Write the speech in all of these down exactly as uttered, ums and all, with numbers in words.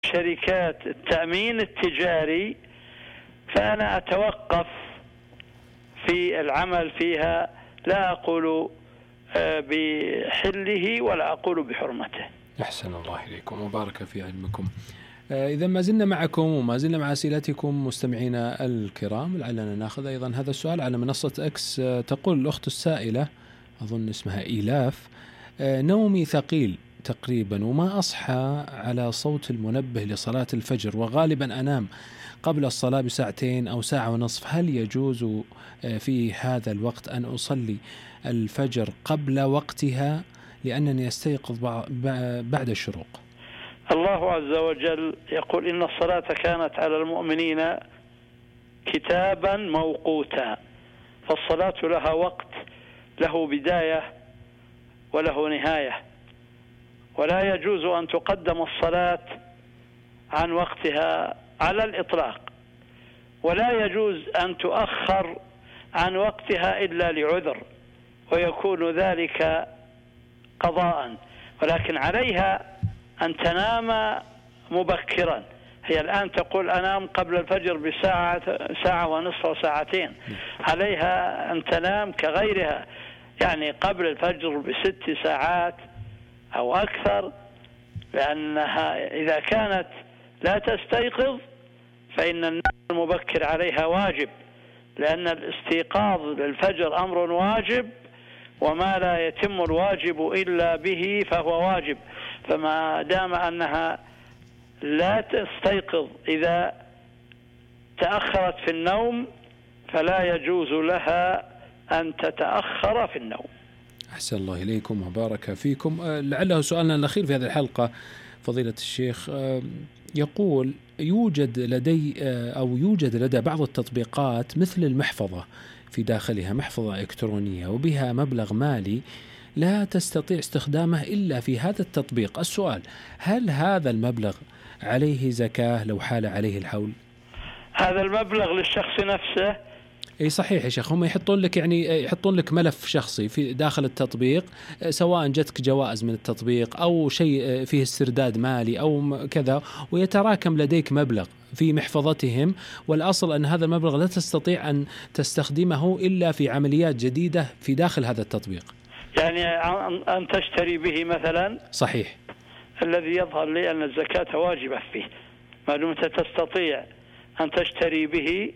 شركات التأمين التجاري فأنا أتوقف في العمل فيها، لا أقول بحله ولا أقول بحرمته. أحسن الله إليكم وبارك في علمكم. إذا ما زلنا معكم وما زلنا مع أسئلتكم مستمعينا الكرام، لعلنا نأخذ أيضا هذا السؤال على منصة أكس. تقول الأخت السائلة، أظن اسمها إيلاف: نومي ثقيل تقريبا وما أصحى على صوت المنبه لصلاة الفجر، وغالبا أنام قبل الصلاة بساعتين أو ساعة ونصف، هل يجوز في هذا الوقت أن أصلي الفجر قبل وقتها لأنني أستيقظ بعد الشروق؟ الله عز وجل يقول: إن الصلاة كانت على المؤمنين كتابا موقوتا، فالصلاة لها وقت، له بداية وله نهاية، ولا يجوز أن تقدم الصلاة عن وقتها على الإطلاق، ولا يجوز أن تؤخر عن وقتها إلا لعذر، ويكون ذلك قضاء، ولكن عليها أن تنام مبكرا. هي الآن تقول أنام قبل الفجر بساعة ساعة ونصف وساعتين، عليها أن تنام كغيرها، يعني قبل الفجر بست ساعات أو أكثر، لأنها إذا كانت لا تستيقظ فإن النوم المبكر عليها واجب، لأن الاستيقاظ للفجر أمر واجب، وما لا يتم الواجب إلا به فهو واجب. فما دام أنها لا تستيقظ إذا تأخرت في النوم فلا يجوز لها أن تتأخر في النوم. أحسن الله إليكم وبارك فيكم. لعله سؤالنا الأخير في هذه الحلقة فضيلة الشيخ، يقول: يوجد لدي أو يوجد لدى بعض التطبيقات مثل المحفظة في داخلها محفظة إلكترونية وبها مبلغ مالي لا تستطيع استخدامه إلا في هذا التطبيق. السؤال: هل هذا المبلغ عليه زكاة لو حال عليه الحول؟ هذا المبلغ للشخص نفسه. اي صحيح يا شيخ، هم يحطون لك يعني يحطون لك ملف شخصي في داخل التطبيق، سواء جتك جوائز من التطبيق او شيء فيه استرداد مالي او كذا، ويتراكم لديك مبلغ في محفظتهم، والاصل ان هذا المبلغ لا تستطيع ان تستخدمه الا في عمليات جديدة في داخل هذا التطبيق. يعني ان تشتري به مثلا. صحيح. الذي يظهر لي ان الزكاة واجبة فيه، ما دمت تستطيع ان تشتري به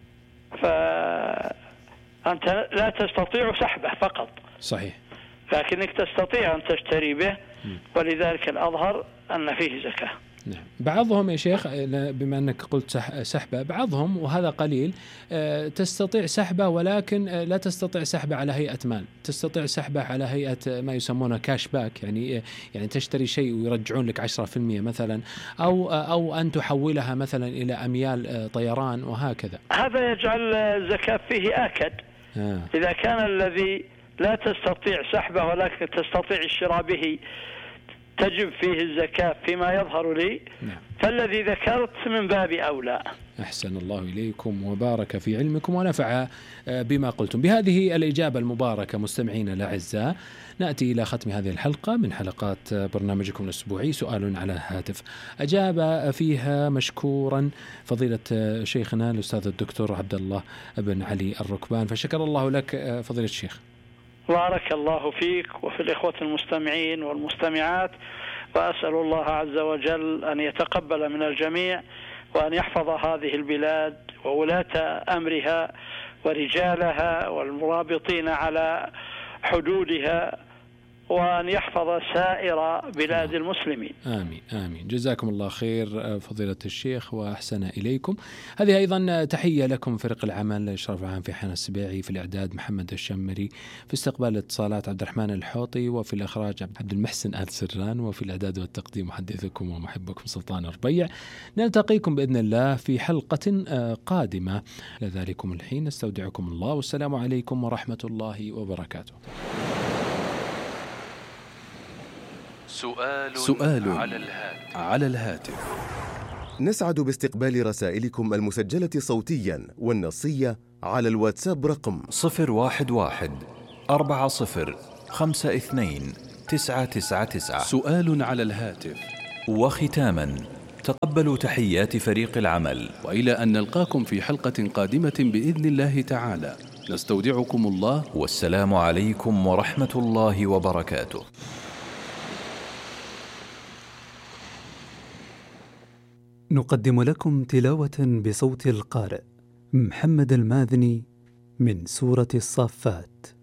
فأنت لا تستطيع سحبه فقط. صحيح. لكنك تستطيع أن تشتري به، ولذلك الأظهر أن فيه زكاة. نعم. بعضهم يا شيخ بما أنك قلت سحبه، بعضهم وهذا قليل تستطيع سحبه ولكن لا تستطيع سحبه على هيئة مال، تستطيع سحبه على هيئة ما يسمونه كاش باك، يعني يعني تشتري شيء ويرجعون لك عشرة في المية مثلا، أو أو أن تحولها مثلا إلى أميال طيران وهكذا. هذا يجعل الزكاة فيه آكد. آه. إذا كان الذي لا تستطيع سحبه ولكن تستطيع الشراء به تجب فيه الزكاة فيما يظهر لي. نعم. فالذي ذكرت من باب أولى. أحسن الله إليكم وبارك في علمكم ونفع بما قلتم. بهذه الإجابة المباركة مستمعين الأعزاء نأتي إلى ختم هذه الحلقة من حلقات برنامجكم الأسبوعي سؤال على الهاتف، أجاب فيها مشكورا فضيلة شيخنا الأستاذ الدكتور عبد الله بن علي الركبان، فشكر الله لك فضيلة الشيخ. بارك الله فيك وفي الإخوة المستمعين والمستمعات، وأسأل الله عز وجل أن يتقبل من الجميع، وأن يحفظ هذه البلاد وولاة أمرها ورجالها والمرابطين على حدودها، وأن يحفظ سائر بلاد المسلمين. آمين آمين. جزاكم الله خير فضيلة الشيخ وأحسن إليكم. هذه أيضا تحية لكم فريق العمل، إشراف عام في حنا السبيعي، في الإعداد محمد الشمري، في استقبال الاتصالات عبد الرحمن الحوطي، وفي الإخراج عبد المحسن آل سران، وفي الإعداد والتقديم محدثكم ومحبكم سلطان الربيع. نلتقيكم بإذن الله في حلقة قادمة، لذلكم الحين استودعكم الله، والسلام عليكم ورحمة الله وبركاته. سؤال, سؤال على الهاتف. على الهاتف. نسعد باستقبال رسائلكم المسجلة صوتيا والنصية على الواتساب رقم صفر واحد واحد أربعة صفر خمسة اثنين تسعة تسعة تسعة. سؤال على الهاتف. وختاما تقبلوا تحيات فريق العمل، وإلى أن نلقاكم في حلقة قادمة بإذن الله تعالى، نستودعكم الله، والسلام عليكم ورحمة الله وبركاته. نقدم لكم تلاوة بصوت القارئ محمد الماذني من سورة الصافات.